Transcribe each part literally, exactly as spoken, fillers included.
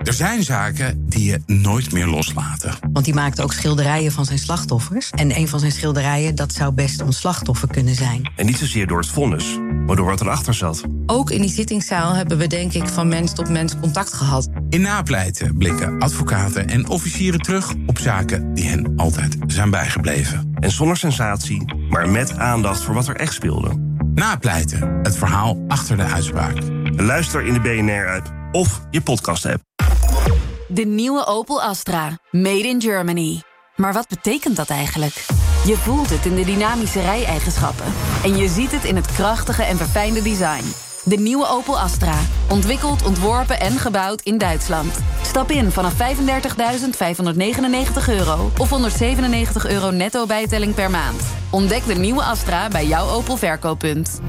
Er zijn zaken die je nooit meer loslaten. Want die maakte ook schilderijen van zijn slachtoffers. En een van zijn schilderijen, dat zou best ons slachtoffer kunnen zijn. En niet zozeer door het vonnis, maar door wat erachter zat. Ook in die zittingszaal hebben we denk ik van mens tot mens contact gehad. In Napleiten blikken advocaten en officieren terug op zaken die hen altijd zijn bijgebleven. En zonder sensatie, maar met aandacht voor wat er echt speelde. Napleiten, het verhaal achter de uitspraak. Luister in de B N R-app of je podcast-app. De nieuwe Opel Astra. Made in Germany. Maar wat betekent dat eigenlijk? Je voelt het in de dynamische rijeigenschappen. En je ziet het in het krachtige en verfijnde design. De nieuwe Opel Astra. Ontwikkeld, ontworpen en gebouwd in Duitsland. Stap in vanaf vijfendertigduizend vijfhonderdnegenennegentig euro... of honderdzevenennegentig euro netto bijtelling per maand. Ontdek de nieuwe Astra bij jouw Opel verkooppunt.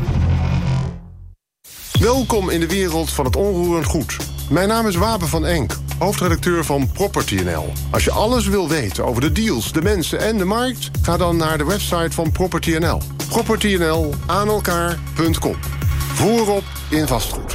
Welkom in de wereld van het onroerend goed. Mijn naam is Wapen van Enk, hoofdredacteur van Property N L. Als je alles wil weten over de deals, de mensen en de markt... ga dan naar de website van Property N L. property n l aan elkaar punt com. Voorop in vastgoed.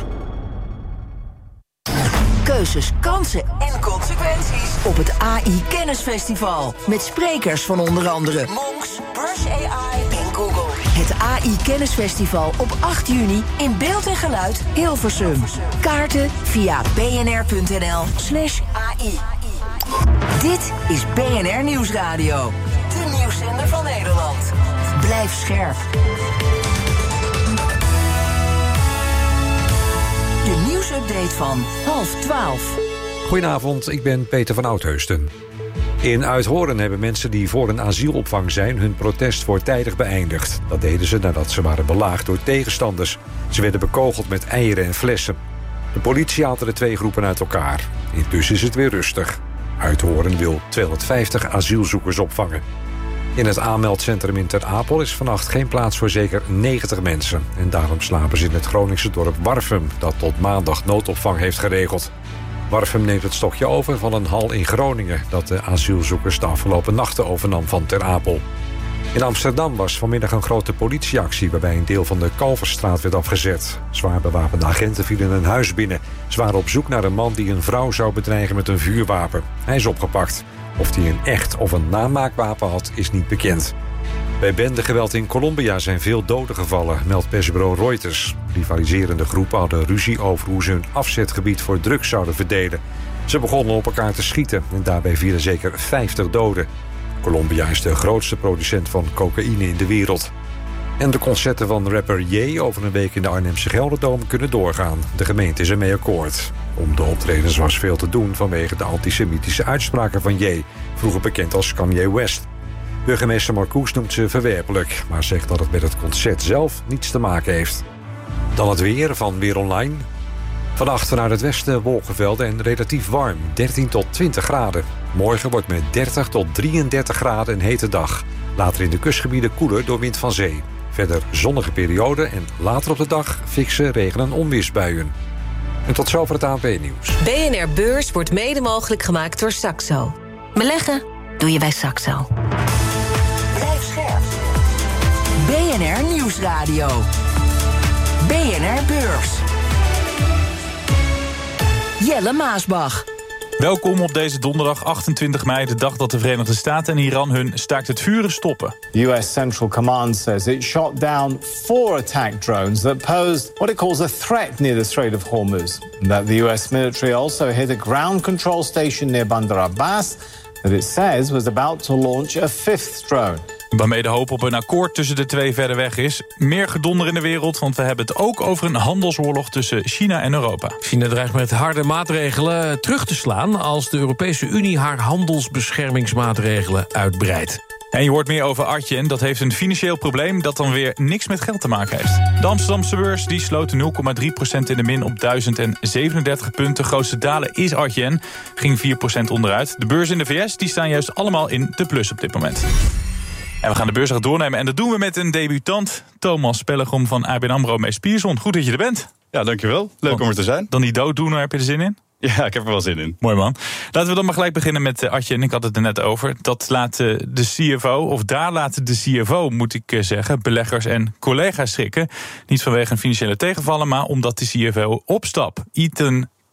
Keuzes, kansen en consequenties op het A I Kennisfestival. Met sprekers van onder andere Monks, Brush A I en Google. Het A I Kennisfestival op acht juni in beeld en geluid Hilversum. Kaarten via bnr.nl slash AI. Dit is B N R Nieuwsradio. De nieuwszender van Nederland. Blijf scherp. De nieuwsupdate van half twaalf. Goedenavond, ik ben Peter van Oudheusden. In Uithoorn hebben mensen die voor een asielopvang zijn... hun protest voortijdig beëindigd. Dat deden ze nadat ze waren belaagd door tegenstanders. Ze werden bekogeld met eieren en flessen. De politie haalde de twee groepen uit elkaar. Intussen is het weer rustig. Uithoorn wil tweehonderdvijftig asielzoekers opvangen. In het aanmeldcentrum in Ter Apel is vannacht geen plaats voor zeker negentig mensen. En daarom slapen ze in het Groningse dorp Warffum... dat tot maandag noodopvang heeft geregeld. Warffum neemt het stokje over van een hal in Groningen... dat de asielzoekers de afgelopen nachten overnam van Ter Apel. In Amsterdam was vanmiddag een grote politieactie... waarbij een deel van de Kalverstraat werd afgezet. Zwaar bewapende agenten vielen een huis binnen. Ze waren op zoek naar een man die een vrouw zou bedreigen met een vuurwapen. Hij is opgepakt. Of hij een echt of een namaakwapen had, is niet bekend. Bij bendegeweld in Colombia zijn veel doden gevallen, meldt persbureau Reuters. Rivaliserende groepen hadden ruzie over hoe ze hun afzetgebied voor drugs zouden verdelen. Ze begonnen op elkaar te schieten en daarbij vielen zeker vijftig doden. Colombia is de grootste producent van cocaïne in de wereld. En de concerten van rapper Ye over een week in de Arnhemse Gelderdoom kunnen doorgaan. De gemeente is ermee akkoord. Om de optredens was veel te doen vanwege de antisemitische uitspraken van Ye, vroeger bekend als Kanye West. Burgemeester Marcoes noemt ze verwerpelijk, maar zegt dat het met het concert zelf niets te maken heeft. Dan het weer van Weer Online. Vannacht vanuit het westen wolkenvelden en relatief warm, dertien tot twintig graden. Morgen wordt met dertig tot drieëndertig graden een hete dag. Later in de kustgebieden koeler door wind van zee. Verder zonnige periode en later op de dag fikse regen- en onweersbuien. En tot zover het A N P-nieuws. B N R Beurs wordt mede mogelijk gemaakt door Saxo. Beleggen doe je bij Saxo. Blijf scherp. B N R Nieuwsradio. B N R Beurs. Jelle Maasbach. Welkom op deze donderdag achtentwintig mei, de dag dat de Verenigde Staten en Iran hun staakt het vuren stoppen. The U S Central Command says it shot down four attack drones that posed what it calls a threat near the Strait of Hormuz. That the U S military also hit a ground control station near Bandar Abbas that it says was about to launch a fifth drone. Waarmee de hoop op een akkoord tussen de twee verder weg is. Meer gedonder in de wereld, want we hebben het ook over een handelsoorlog tussen China en Europa. China dreigt met harde maatregelen terug te slaan als de Europese Unie haar handelsbeschermingsmaatregelen uitbreidt. En je hoort meer over Adyen. Dat heeft een financieel probleem dat dan weer niks met geld te maken heeft. De Amsterdamse beurs die sloot nul komma drie procent in de min op duizend zevenendertig punten. Grootste dalen is Adyen, ging vier procent onderuit. De beurzen in de V S die staan juist allemaal in de plus op dit moment. En we gaan de beursdag doornemen en dat doen we met een debutant. Thomas Pellegrom van A B N AMRO Mees Pierson. Goed dat je er bent. Ja, dankjewel. Leuk om er te zijn. Dan die dooddoener, heb je er zin in? Ja, ik heb er wel zin in. Mooi man. Laten we dan maar gelijk beginnen met uh, Adyen. Ik had het er net over. Dat laat uh, de C F O, of daar laat de C F O, moet ik uh, zeggen, beleggers en collega's schrikken. Niet vanwege een financiële tegenvallen, maar omdat de C F O opstapt. Ethan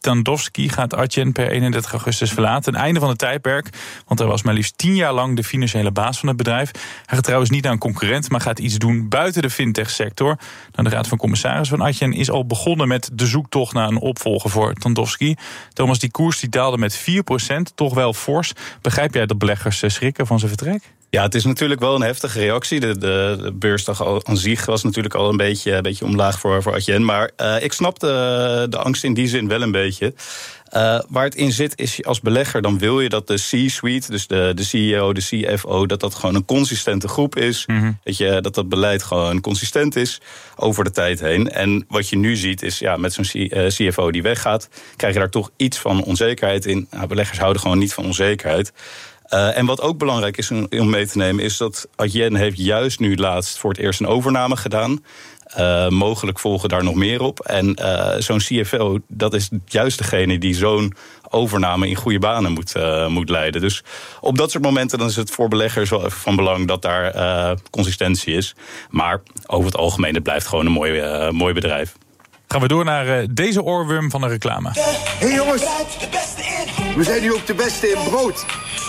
Tandowski gaat Adyen per eenendertig augustus verlaten. Een einde van het tijdperk, want hij was maar liefst tien jaar lang de financiële baas van het bedrijf. Hij gaat trouwens niet naar een concurrent, maar gaat iets doen buiten de fintech-sector. Nou, de Raad van Commissarissen van Adyen is al begonnen met de zoektocht naar een opvolger voor Tandowski. Thomas, die koers die daalde met vier procent, toch wel fors. Begrijp jij dat beleggers schrikken van zijn vertrek? Ja, het is natuurlijk wel een heftige reactie. De, de, de beursdag al, aan zich was natuurlijk al een beetje, een beetje omlaag voor, voor Adyen. Maar uh, ik snap de, de angst in die zin wel een beetje. Uh, waar het in zit is, als belegger, dan wil je dat de C-suite, dus de, de C E O, de C F O, dat dat gewoon een consistente groep is. Mm-hmm. Dat, je, dat dat beleid gewoon consistent is over de tijd heen. En wat je nu ziet is, ja, met zo'n C, uh, C F O die weggaat, krijg je daar toch iets van onzekerheid in. Nou, beleggers houden gewoon niet van onzekerheid. Uh, en wat ook belangrijk is om mee te nemen, is dat Adyen heeft juist nu laatst voor het eerst een overname gedaan. Uh, mogelijk volgen daar nog meer op. En uh, zo'n C F O, dat is juist degene die zo'n overname in goede banen moet, uh, moet leiden. Dus op dat soort momenten dan is het voor beleggers wel even van belang dat daar uh, consistentie is. Maar over het algemeen, het blijft gewoon een mooi, uh, mooi bedrijf. Gaan we door naar uh, deze oorworm van de reclame. Hé hey jongens, we zijn nu ook de beste in brood.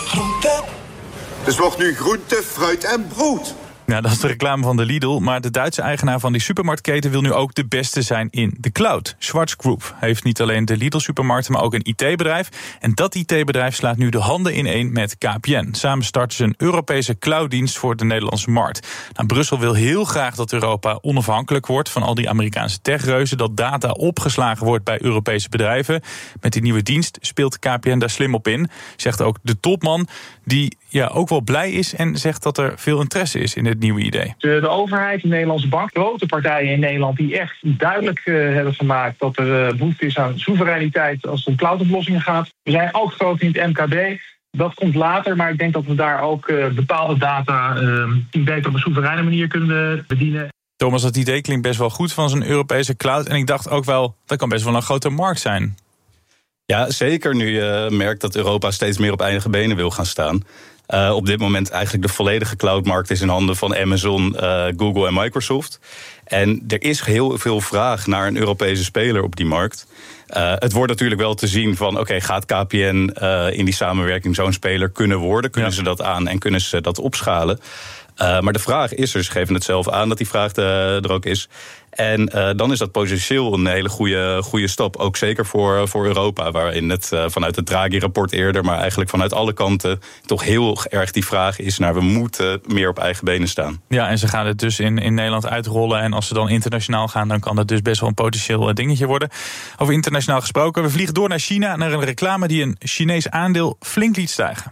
Dus wordt nu groente, fruit en brood. Ja, dat is de reclame van de Lidl. Maar de Duitse eigenaar van die supermarktketen wil nu ook de beste zijn in de cloud. Schwarz Group heeft niet alleen de Lidl-supermarkten, maar ook een I T-bedrijf. En dat I T-bedrijf slaat nu de handen ineen met K P N. Samen starten ze een Europese clouddienst voor de Nederlandse markt. Nou, Brussel wil heel graag dat Europa onafhankelijk wordt van al die Amerikaanse techreuzen. Dat data opgeslagen wordt bij Europese bedrijven. Met die nieuwe dienst speelt K P N daar slim op in, zegt ook de topman, die ja, ook wel blij is en zegt dat er veel interesse is in dit nieuwe idee. De, de overheid, de Nederlandse bank, grote partijen in Nederland die echt duidelijk uh, hebben gemaakt dat er uh, behoefte is aan soevereiniteit als het om cloudoplossingen gaat. We zijn ook groot in het M K B. Dat komt later, maar ik denk dat we daar ook uh, bepaalde data uh, beter op een soevereine manier kunnen bedienen. Thomas, dat idee klinkt best wel goed van zo'n Europese cloud. En ik dacht ook wel, dat kan best wel een grote markt zijn. Ja, zeker nu je merkt dat Europa steeds meer op eigen benen wil gaan staan. Uh, op dit moment eigenlijk de volledige cloudmarkt is in handen van Amazon, uh, Google en Microsoft. En er is heel veel vraag naar een Europese speler op die markt. Uh, het wordt natuurlijk wel te zien van, oké, okay, gaat K P N uh, in die samenwerking zo'n speler kunnen worden? Kunnen ja. ze dat aan en kunnen ze dat opschalen? Uh, maar de vraag is er, ze geven het zelf aan dat die vraag de, er ook is. En uh, dan is dat potentieel een hele goede, goede stap. Ook zeker voor, voor Europa, waarin het uh, vanuit het Draghi-rapport eerder, maar eigenlijk vanuit alle kanten toch heel erg die vraag is naar we moeten meer op eigen benen staan. Ja, en ze gaan het dus in, in Nederland uitrollen. En als ze dan internationaal gaan, dan kan dat dus best wel een potentieel dingetje worden. Over internationaal gesproken, we vliegen door naar China, naar een reclame die een Chinees aandeel flink liet stijgen.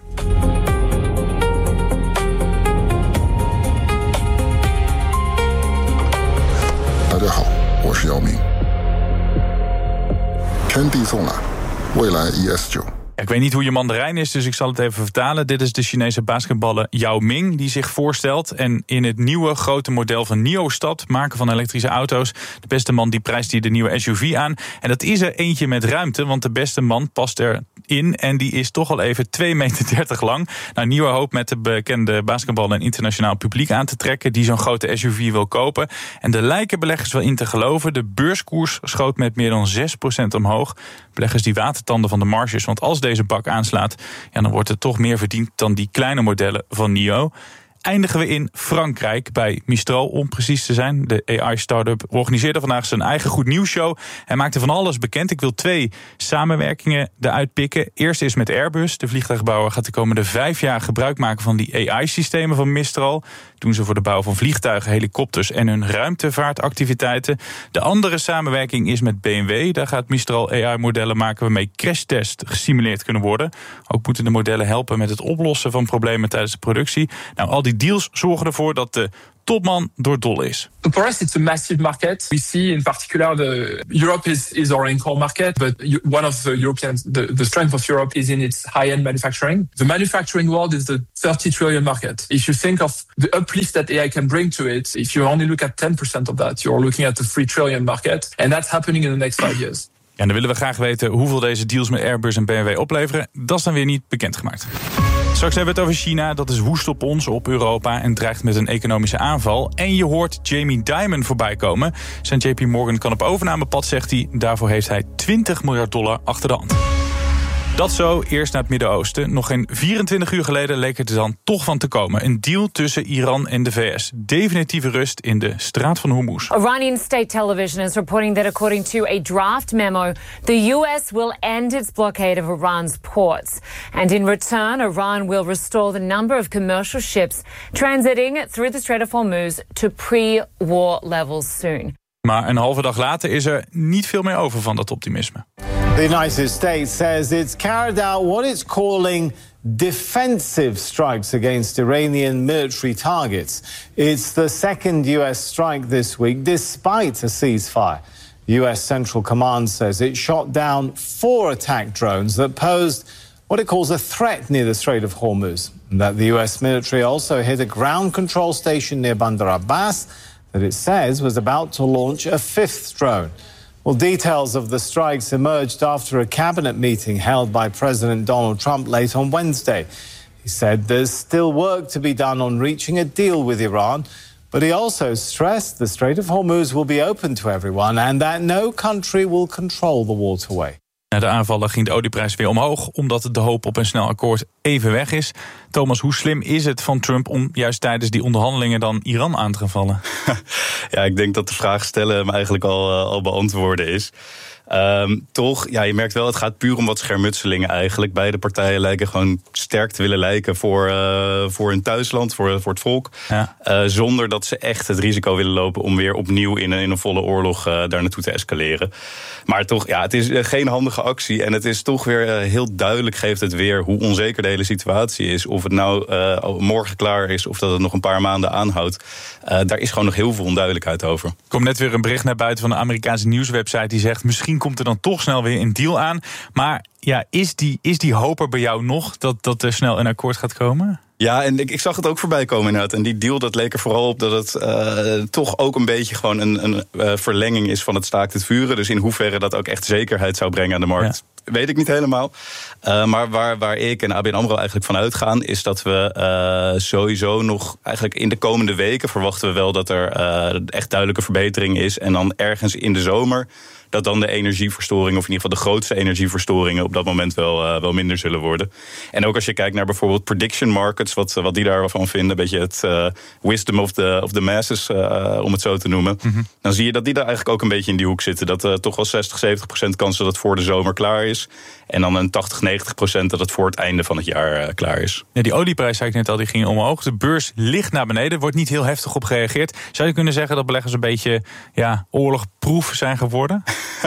大家好，我是姚明。天地送来，蔚来 E S 九。 Ik weet niet hoe je Mandarijn is, dus ik zal het even vertalen. Dit is de Chinese basketballer Yao Ming die zich voorstelt. En in het nieuwe grote model van NIO-stad, maken van elektrische auto's, de beste man die prijst hier de nieuwe S U V aan. En dat is er eentje met ruimte, want de beste man past erin. En die is toch al even twee meter dertig lang. Nou, NIO hoopt met de bekende basketballer een internationaal publiek aan te trekken die zo'n grote S U V wil kopen. En er lijken beleggers wel in te geloven. De beurskoers schoot met meer dan zes procent omhoog. Beleggers die watertanden van de marges, want als deze bak aanslaat, ja, dan wordt er toch meer verdiend dan die kleine modellen van NIO. Eindigen we in Frankrijk bij Mistral, om precies te zijn. De A I-startup organiseerde vandaag zijn eigen goed nieuwsshow. Hij maakte van alles bekend. Ik wil twee samenwerkingen eruit pikken. Eerst is met Airbus. De vliegtuigbouwer gaat de komende vijf jaar gebruik maken van die A I-systemen van Mistral. Doen ze voor de bouw van vliegtuigen, helikopters en hun ruimtevaartactiviteiten. De andere samenwerking is met B M W. Daar gaat Mistral A I-modellen maken waarmee crashtests gesimuleerd kunnen worden. Ook moeten de modellen helpen met het oplossen van problemen tijdens de productie. Nou, al die deals zorgen ervoor dat de topman door dol is. For us, it's a massive market. We see in particular the Europe is, is our core market, but one of the European, the, the strength of Europe is in its high-end manufacturing. The manufacturing world is the thirty trillion market. If you think of the uplift that A I can bring to it, if you only look at ten percent of that, you're looking at the three trillion market. And that's happening in the next five years. En dan willen we graag weten hoeveel deze deals met Airbus en B M W opleveren. Dat is dan weer niet bekendgemaakt. Straks hebben we het over China. Dat is woest op ons, op Europa en dreigt met een economische aanval. En je hoort Jamie Dimon voorbij komen. Zijn J P Morgan kan op overnamepad, zegt hij. Daarvoor heeft hij twintig miljard dollar achter de hand. Dat zo, eerst naar het Midden-Oosten. Nog geen vierentwintig uur geleden leek het er dan toch van te komen. Een deal tussen Iran en de V S. Definitieve rust in de straat van Hormuz. Iranian state television is reporting that according to a draft memo, the U S will end its blockade of Iran's ports. And in return, Iran will restore the number of commercial ships transiting through the Strait of Hormuz to pre-war levels soon. Maar een halve dag later is er niet veel meer over van dat optimisme. The United States says it's carried out what it's calling defensive strikes against Iranian military targets. It's the second U S strike this week, despite a ceasefire. U S Central Command says it shot down four attack drones that posed what it calls a threat near the Strait of Hormuz. That the U S military also hit a ground control station near Bandar Abbas that it says was about to launch a fifth drone. Well, details of the strikes emerged after a cabinet meeting held by President Donald Trump late on Wednesday. He said there's still work to be done on reaching a deal with Iran, but he also stressed the Strait of Hormuz will be open to everyone and that no country will control the waterway. Na de aanvallen ging de olieprijs weer omhoog, omdat de hoop op een snel akkoord even weg is. Thomas, hoe slim is het van Trump om juist tijdens die onderhandelingen dan Iran aan te gaan vallen? Ja, ik denk dat de vraag stellen hem eigenlijk al, uh, al beantwoorden is. Um, toch, ja, je merkt wel, het gaat puur om wat schermutselingen eigenlijk. Beide partijen lijken gewoon sterk te willen lijken voor, uh, voor hun thuisland, voor, voor het volk. Ja. Uh, zonder dat ze echt het risico willen lopen om weer opnieuw in een, in een volle oorlog uh, daar naartoe te escaleren. Maar toch, ja, het is uh, geen handige actie. En het is toch weer uh, heel duidelijk, geeft het weer hoe onzeker de hele situatie is. Of het nou uh, morgen klaar is of dat het nog een paar maanden aanhoudt. Uh, daar is gewoon nog heel veel onduidelijkheid over. Er komt net weer een bericht naar buiten van de Amerikaanse nieuwswebsite die zegt misschien komt er dan toch snel weer een deal aan. Maar ja, is die, is die hoop er bij jou nog dat, dat er snel een akkoord gaat komen? Ja, en ik, ik zag het ook voorbij komen inderdaad. En die deal, dat leek er vooral op dat het uh, toch ook een beetje gewoon een, een uh, verlenging is van het staakt het vuren. Dus in hoeverre dat ook echt zekerheid zou brengen aan de markt, ja, weet ik niet helemaal. Uh, maar waar, waar ik en A B N AMRO eigenlijk van uitgaan, is dat we uh, sowieso nog eigenlijk in de komende weken verwachten we wel dat er uh, echt duidelijke verbetering is. En dan ergens in de zomer dat dan de energieverstoringen, of in ieder geval de grootste energieverstoringen op dat moment wel, uh, wel minder zullen worden. En ook als je kijkt naar bijvoorbeeld prediction markets, wat, wat die daarvan vinden, een beetje het uh, wisdom of the, of the masses, uh, om het zo te noemen. Mm-hmm. Dan zie je dat die daar eigenlijk ook een beetje in die hoek zitten. Dat uh, toch wel zestig, zeventig procent kans dat het voor de zomer klaar is. En dan een tachtig, negentig procent dat het voor het einde van het jaar uh, klaar is. Ja, die olieprijs, zei ik net al, die ging omhoog. De beurs ligt naar beneden, wordt niet heel heftig op gereageerd. Zou je kunnen zeggen dat beleggers een beetje ja, oorlogproef zijn geworden?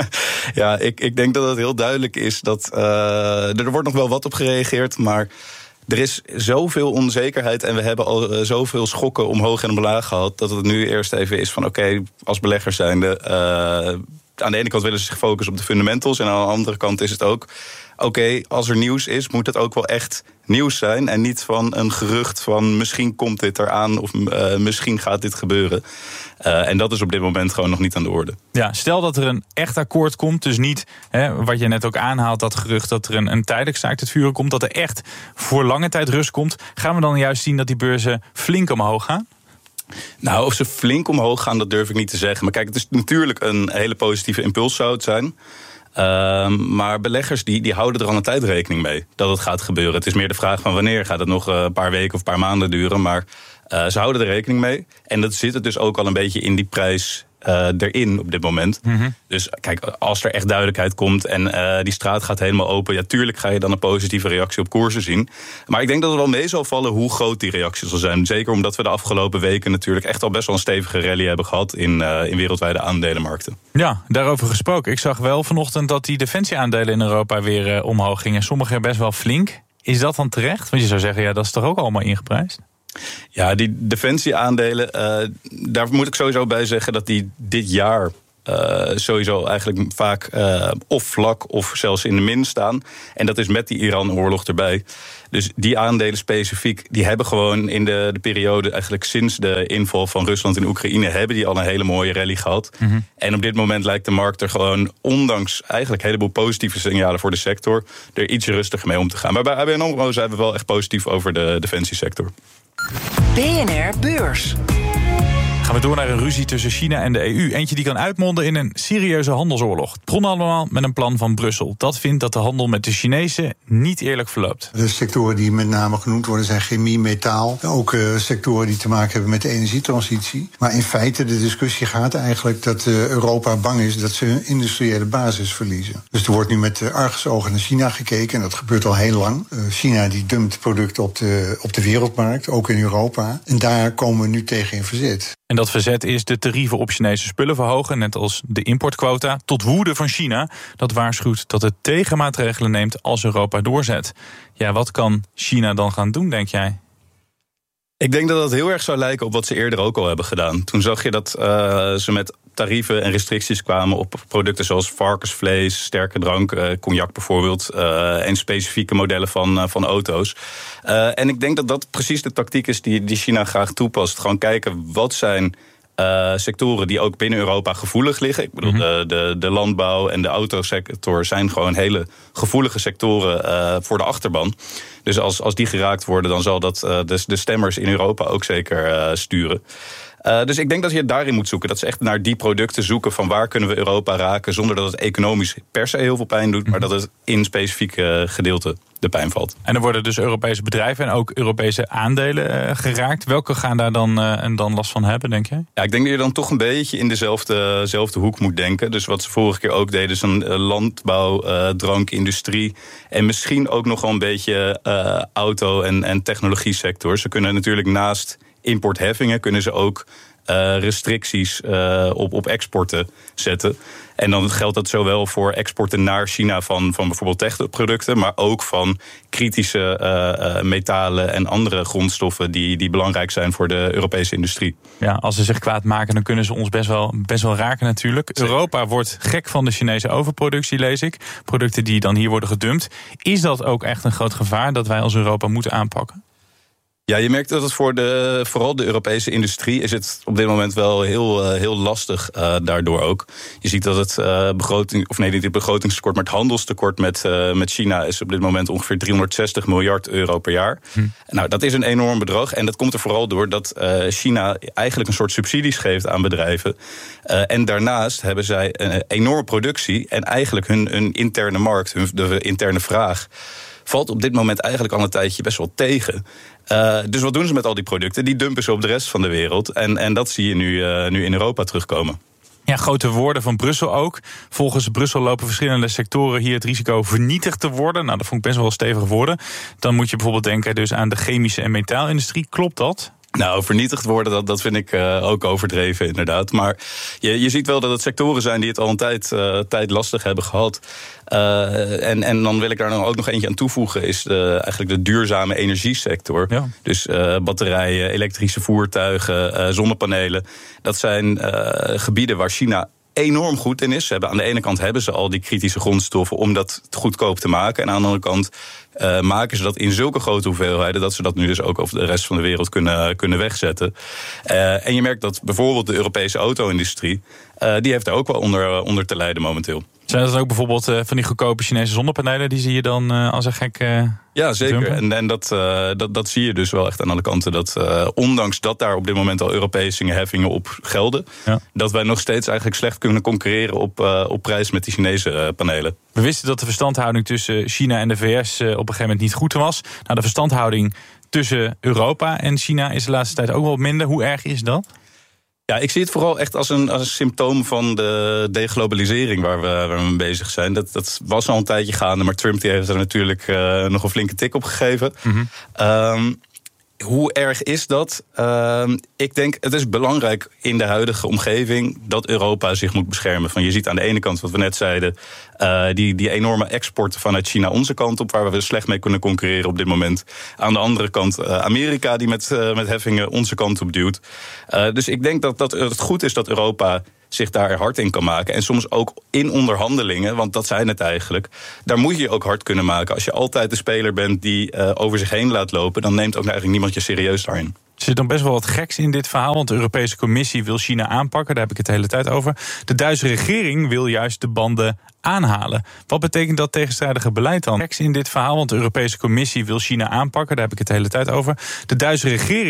Ja, ik, ik denk dat het heel duidelijk is dat uh, er wordt nog wel wat op gereageerd, maar er is zoveel onzekerheid en we hebben al uh, zoveel schokken omhoog en omlaag gehad, dat het nu eerst even is van oké, okay, als beleggers zijnde, uh, aan de ene kant willen ze zich focussen op de fundamentals en aan de andere kant is het ook oké, okay, als er nieuws is, moet het ook wel echt nieuws zijn en niet van een gerucht van misschien komt dit eraan of uh, misschien gaat dit gebeuren. Uh, en dat is op dit moment gewoon nog niet aan de orde. Ja, stel dat er een echt akkoord komt, dus niet hè, wat je net ook aanhaalt, dat gerucht dat er een, een tijdelijk staakt het vuren komt, dat er echt voor lange tijd rust komt, gaan we dan juist zien dat die beurzen flink omhoog gaan? Nou, of ze flink omhoog gaan, dat durf ik niet te zeggen. Maar kijk, het is natuurlijk een hele positieve impuls zou het zijn. Uh, maar beleggers die, die houden er al een tijd rekening mee dat het gaat gebeuren. Het is meer de vraag van wanneer gaat het nog een paar weken of een paar maanden duren. Maar uh, ze houden er rekening mee. En dat zit het dus ook al een beetje in die prijs uh, erin op dit moment. Mm-hmm. Dus kijk, als er echt duidelijkheid komt en uh, die straat gaat helemaal open, ja, tuurlijk ga je dan een positieve reactie op koersen zien. Maar ik denk dat het wel mee zal vallen hoe groot die reactie zal zijn. Zeker omdat we de afgelopen weken natuurlijk echt al best wel een stevige rally hebben gehad in, uh, in wereldwijde aandelenmarkten. Ja, daarover gesproken. Ik zag wel vanochtend dat die defensieaandelen in Europa weer uh, omhoog gingen. Sommige best wel flink. Is dat dan terecht? Want je zou zeggen, ja, dat is toch ook allemaal ingeprijsd? Ja, die defensieaandelen, uh, daar moet ik sowieso bij zeggen dat die dit jaar uh, sowieso eigenlijk vaak uh, of vlak of zelfs in de min staan. En dat is met die Iran-oorlog erbij. Dus die aandelen specifiek, die hebben gewoon in de, de periode, eigenlijk sinds de inval van Rusland in Oekraïne, hebben die al een hele mooie rally gehad. Mm-hmm. En op dit moment lijkt de markt er gewoon, ondanks eigenlijk een heleboel positieve signalen voor de sector, er iets rustiger mee om te gaan. Maar bij A B N AMRO zijn we wel echt positief over de defensiesector. B N R Beurs. Gaan we door naar een ruzie tussen China en de E U. Eentje die kan uitmonden in een serieuze handelsoorlog. Het begon allemaal met een plan van Brussel. Dat vindt dat de handel met de Chinezen niet eerlijk verloopt. De sectoren die met name genoemd worden zijn chemie, metaal. Ook uh, sectoren die te maken hebben met de energietransitie. Maar in feite, de discussie gaat eigenlijk dat uh, Europa bang is dat ze hun industriële basis verliezen. Dus er wordt nu met uh, argusogen naar China gekeken. En dat gebeurt al heel lang. Uh, China die dumpt producten op de, op de wereldmarkt, ook in Europa. En daar komen we nu tegen in verzet. En dat verzet is de tarieven op Chinese spullen verhogen, net als de importquota, tot woede van China. Dat waarschuwt dat het tegenmaatregelen neemt als Europa doorzet. Ja, wat kan China dan gaan doen, denk jij? Ik denk dat dat heel erg zou lijken op wat ze eerder ook al hebben gedaan. Toen zag je dat uh, ze met tarieven en restricties kwamen op producten zoals varkensvlees, sterke drank, uh, cognac bijvoorbeeld, uh, en specifieke modellen van, uh, van auto's. Uh, en ik denk dat dat precies de tactiek is die, die China graag toepast. Gewoon kijken, wat zijn Uh, sectoren die ook binnen Europa gevoelig liggen. Ik bedoel, mm-hmm. de, de, de landbouw en de autosector zijn gewoon hele gevoelige sectoren uh, voor de achterban. Dus als, als die geraakt worden, dan zal dat uh, de, de stemmers in Europa ook zeker uh, sturen. Uh, dus ik denk dat je daarin moet zoeken. Dat ze echt naar die producten zoeken van waar kunnen we Europa raken, zonder dat het economisch per se heel veel pijn doet, maar dat het in specifieke gedeelten de pijn valt. En er worden dus Europese bedrijven en ook Europese aandelen uh, geraakt. Welke gaan daar dan, uh, en dan last van hebben, denk jij? Ja, ik denk dat je dan toch een beetje in dezelfde, dezelfde hoek moet denken. Dus wat ze vorige keer ook deden, is een uh, landbouw, uh, drankindustrie en misschien ook nog wel een beetje uh, auto- en, en technologie-sector. Ze kunnen natuurlijk naast importheffingen kunnen ze ook uh, restricties uh, op, op exporten zetten. En dan geldt dat zowel voor exporten naar China van, van bijvoorbeeld techproducten, maar ook van kritische uh, uh, metalen en andere grondstoffen die, die belangrijk zijn voor de Europese industrie. Ja, als ze zich kwaad maken, dan kunnen ze ons best wel, best wel raken natuurlijk. Zeker. Europa wordt gek van de Chinese overproductie, lees ik. Producten die dan hier worden gedumpt. Is dat ook echt een groot gevaar dat wij als Europa moeten aanpakken? Ja, je merkt dat het voor de, vooral de Europese industrie is het op dit moment wel heel, uh, heel lastig uh, daardoor ook. Je ziet dat het uh, begroting, of nee, niet het begrotingstekort, maar het handelstekort met, uh, met China is op dit moment ongeveer driehonderdzestig miljard euro per jaar. Hm. Nou, dat is een enorm bedrag en dat komt er vooral door dat uh, China eigenlijk een soort subsidies geeft aan bedrijven. Uh, en daarnaast hebben zij een enorme productie en eigenlijk hun, hun interne markt, hun de interne vraag, valt op dit moment eigenlijk al een tijdje best wel tegen. Uh, dus wat doen ze met al die producten? Die dumpen ze op de rest van de wereld. En, en dat zie je nu, uh, nu in Europa terugkomen. Ja, grote woorden van Brussel ook. Volgens Brussel lopen verschillende sectoren hier het risico vernietigd te worden. Nou, dat vond ik best wel stevige woorden. Dan moet je bijvoorbeeld denken dus aan de chemische en metaalindustrie. Klopt dat? Nou, vernietigd worden, dat, dat vind ik uh, ook overdreven inderdaad. Maar je, je ziet wel dat het sectoren zijn die het al een tijd, uh, tijd lastig hebben gehad. Uh, en, en dan wil ik daar nog ook nog eentje aan toevoegen, is de, eigenlijk de duurzame energiesector. Ja. Dus uh, batterijen, elektrische voertuigen, uh, zonnepanelen. Dat zijn uh, gebieden waar China enorm goed in is. Ze hebben, aan de ene kant hebben ze al die kritische grondstoffen om dat goedkoop te maken. En aan de andere kant uh, maken ze dat in zulke grote hoeveelheden dat ze dat nu dus ook over de rest van de wereld kunnen, kunnen wegzetten. Uh, en je merkt dat bijvoorbeeld de Europese auto-industrie, uh, die heeft daar ook wel onder, onder te lijden momenteel. Zijn dat ook bijvoorbeeld uh, van die goedkope Chinese zonnepanelen? Die zie je dan uh, als een gek uh, Ja, zeker. En, en dat, uh, dat, dat zie je dus wel echt aan alle kanten. Dat uh, ondanks dat daar op dit moment al Europese heffingen op gelden, ja, dat wij nog steeds eigenlijk slecht kunnen concurreren op, uh, op prijs met die Chinese uh, panelen. We wisten dat de verstandhouding tussen China en de V S uh, op een gegeven moment niet goed was. Nou, de verstandhouding tussen Europa en China is de laatste tijd ook wel minder. Hoe erg is dat? Ja, ik zie het vooral echt als een, als een symptoom van de deglobalisering waar we, waar we mee bezig zijn. Dat, dat was al een tijdje gaande, maar Trump die heeft er natuurlijk uh, nog een flinke tik op gegeven. Mm-hmm. Um, Hoe erg is dat? Uh, ik denk, het is belangrijk in de huidige omgeving dat Europa zich moet beschermen. Van, je ziet aan de ene kant, wat we net zeiden, uh, die, die enorme exporten vanuit China onze kant op, waar we slecht mee kunnen concurreren op dit moment. Aan de andere kant uh, Amerika die met, uh, met heffingen onze kant op duwt. Uh, dus ik denk dat, dat het goed is dat Europa zich daar hard in kan maken. En soms ook in onderhandelingen, want dat zijn het eigenlijk. Daar moet je je ook hard kunnen maken. Als je altijd de speler bent die uh, over zich heen laat lopen, dan neemt ook eigenlijk niemand je serieus daarin. Er zit dan best wel wat geks in dit verhaal, want de Europese Commissie wil China aanpakken. Daar heb ik het de hele tijd over. De Duitse regering wil juist de banden aanhalen. Wat betekent dat tegenstrijdige beleid dan? Geks in dit verhaal, want de Europese Commissie wil China aanpakken. Daar heb ik het de hele tijd over. De Duitse regering